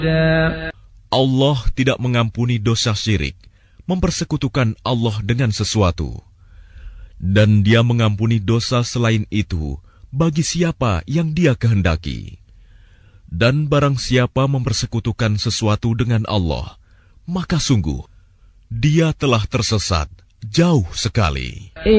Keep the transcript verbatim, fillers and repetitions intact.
Allah tidak mengampuni dosa syirik, mempersekutukan Allah dengan sesuatu. Dan Dia mengampuni dosa selain itu bagi siapa yang Dia kehendaki. Dan barang siapa mempersekutukan sesuatu dengan Allah, maka sungguh Dia telah tersesat jauh sekali.